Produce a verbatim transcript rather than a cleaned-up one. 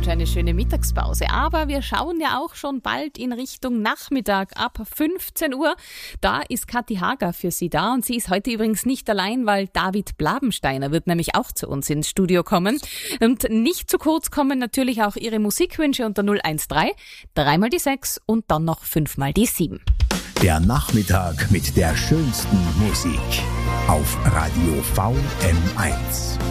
Wünsche eine schöne Mittagspause. Aber wir schauen ja auch schon bald in Richtung Nachmittag ab fünfzehn Uhr. Da ist Kathi Hager für Sie da und sie ist heute übrigens nicht allein, weil David Blabensteiner wird nämlich auch zu uns ins Studio kommen. Und nicht zu kurz kommen natürlich auch Ihre Musikwünsche unter null eins drei, dreimal die sechs und dann noch fünfmal die sieben. Der Nachmittag mit der schönsten Musik auf Radio V M eins.